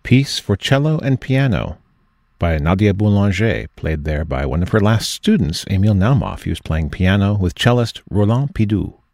Piece for Cello and Piano by Nadia Boulanger, played there by one of her last students, Emile Naumoff. He was playing piano with cellist Roland Pidou.